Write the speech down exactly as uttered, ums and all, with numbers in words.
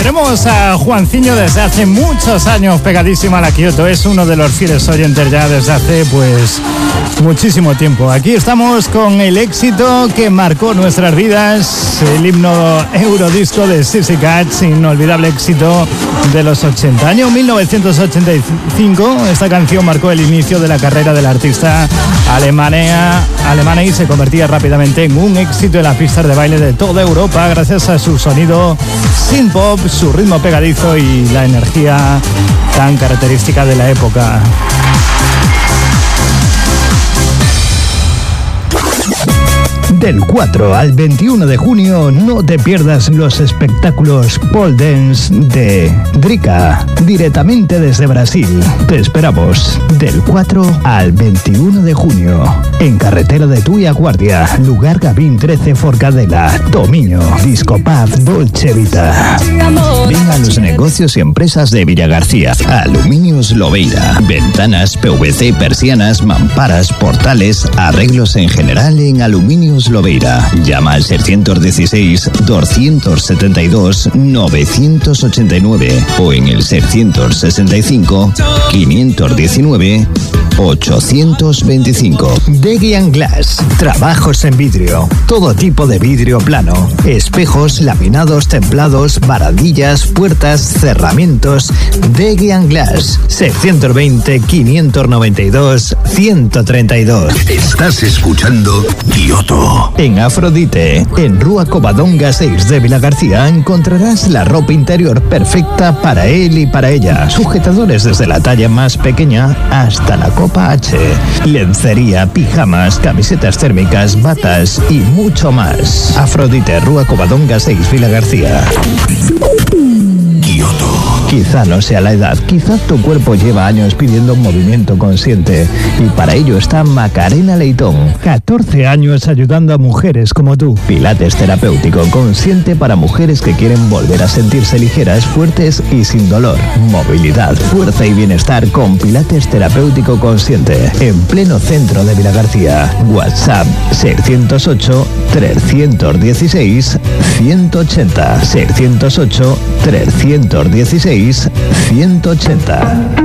Tenemos a Juanciño desde hace muchos años pegadísimo a la Kyoto. Es uno de los fieles oyentes ya desde hace pues muchísimo tiempo. Aquí estamos con el éxito que marcó nuestras vidas, el himno Eurodisco de Sissy Catch, inolvidable éxito de los ochenta. Año mil novecientos ochenta y cinco, esta canción marcó el inicio de la carrera del artista alemana, alemana y se convertía rápidamente en un éxito en las pistas de baile de toda Europa gracias a su sonido synth-pop, su ritmo pegadizo y la energía tan característica de la época. Del cuatro al veintiuno de junio no te pierdas los espectáculos pole dance de Drica, directamente desde Brasil. Te esperamos del cuatro al veintiuno de junio en carretera de Tuia Guardia, lugar Gavín trece Forcadela, Tomiño, Disco Pub Dolce Vita. Ven a los negocios y empresas de Villagarcía. Aluminios Lobeira, ventanas, P V C, persianas, mamparas, portales, arreglos en general en Aluminios Lobeira. Llama al seiscientos dieciséis, doscientos setenta y dos, novecientos ochenta y nueve o en el seiscientos sesenta y cinco, quinientos diecinueve, ochocientos veinticinco. Degian Glass, trabajos en vidrio, todo tipo de vidrio plano, espejos, laminados, templados, varadillas, puertas, cerramientos. Degian Glass, seiscientos veinte, quinientos noventa y dos, ciento treinta y dos. Estás escuchando Kyoto. En Afrodite, en Rúa Covadonga seis de Vilagarcía, encontrarás la ropa interior perfecta para él y para ella. Sujetadores desde la talla más pequeña hasta la copa H. Lencería, pijamas, camisetas térmicas, batas y mucho más. Afrodite, Rúa Covadonga seis, Vilagarcía. Kyoto. Quizá no sea la edad, quizá tu cuerpo lleva años pidiendo un movimiento consciente y para ello está Macarena Leitón, catorce años ayudando a mujeres como tú. Pilates terapéutico consciente para mujeres que quieren volver a sentirse ligeras, fuertes y sin dolor. Movilidad, fuerza y bienestar con Pilates terapéutico consciente en pleno centro de Vilagarcía. WhatsApp seiscientos ocho, trescientos dieciséis, ciento ochenta. seiscientos ocho, trescientos dieciséis, ciento ochenta.